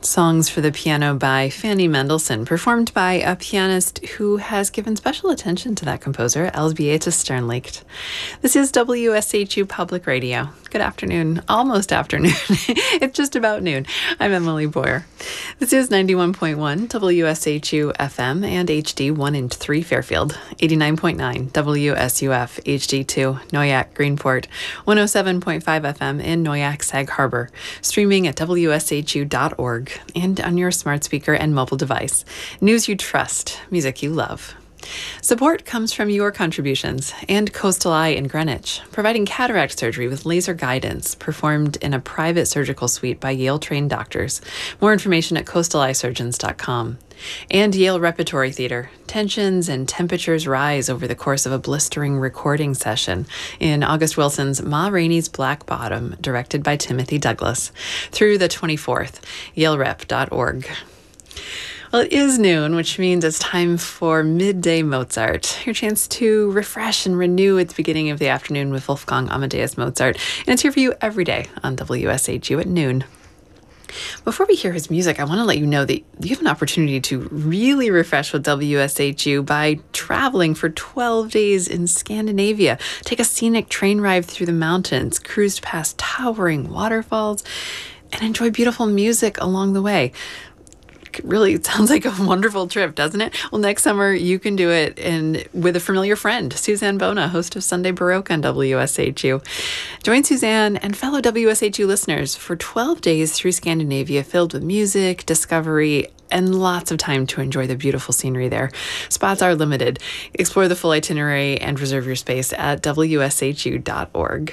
Songs for the Piano by Fanny Mendelssohn, performed by a pianist who has given special attention to that composer, Elsbieta Sternlicht. This is WSHU Public Radio. Good afternoon, almost afternoon. It's just about noon. I'm Emily Boyer. This is 91.1 WSHU FM and HD 1 and 3 Fairfield, 89.9 WSUF HD2 Noyak Greenport, 107.5 FM in Noyak Sag Harbor, streaming at WSHU.org and on your smart speaker and mobile device. News you trust, music you love. Support comes from your contributions and Coastal Eye in Greenwich, providing cataract surgery with laser guidance performed in a private surgical suite by Yale-trained doctors. More information at coastaleyesurgeons.com. And Yale Repertory Theater. Tensions and temperatures rise over the course of a blistering recording session in August Wilson's Ma Rainey's Black Bottom, directed by Timothy Douglas, through the 24th, yalerep.org. Well, it is noon, which means it's time for Midday Mozart, your chance to refresh and renew at the beginning of the afternoon with Wolfgang Amadeus Mozart. And it's here for you every day on WSHU at noon. Before we hear his music, I want to let you know that you have an opportunity to really refresh with WSHU by traveling for 12 days in Scandinavia. Take a scenic train ride through the mountains, cruise past towering waterfalls, and enjoy beautiful music along the way. Really, it sounds like a wonderful trip, doesn't it? Well, next summer, you can do it with a familiar friend, Suzanne Bona, host of Sunday Baroque on WSHU. Join Suzanne and fellow WSHU listeners for 12 days through Scandinavia, filled with music, discovery, and lots of time to enjoy the beautiful scenery there. Spots are limited. Explore the full itinerary and reserve your space at WSHU.org.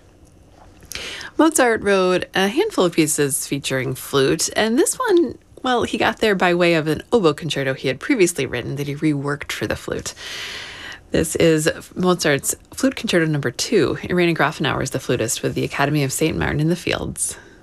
Mozart wrote a handful of pieces featuring flute, and this one, well, he got there by way of an oboe concerto he had previously written that he reworked for the flute. This is Mozart's Flute Concerto No. 2. Irene Grafenauer is the flutist with the Academy of St. Martin in the Fields.